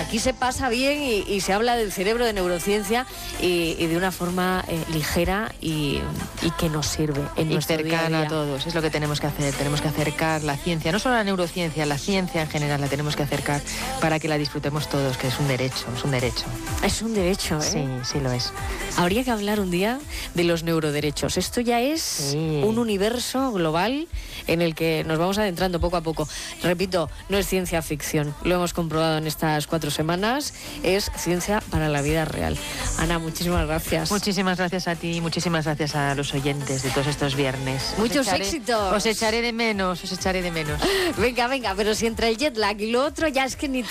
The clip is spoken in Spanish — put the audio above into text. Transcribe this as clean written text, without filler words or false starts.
aquí se pasa bien y se habla del cerebro, de neurociencia y de una forma ligera y que nos sirve en nuestro día a cercana día. a todos. Es lo que tenemos que hacer. Tenemos que acercar la ciencia, no solo la neurociencia, la ciencia en general la tenemos que acercar para que la disfrutemos todos, que es un derecho, es un derecho. Es un derecho, ¿eh? Sí, sí lo es. Habría que hablar un día de los neuroderechos. Esto ya es un universo global en el que nos vamos adentrando poco a poco. Repito, no es ciencia ficción. Lo hemos comprobado en estas 4 semanas. Es ciencia para la vida real. Ana, muchísimas gracias. Muchísimas gracias a ti y muchísimas gracias a los oyentes de todos estos viernes. Muchos éxitos. Os echaré de menos, os echaré de menos. Venga, pero si entre el jet lag y lo otro ya es que ni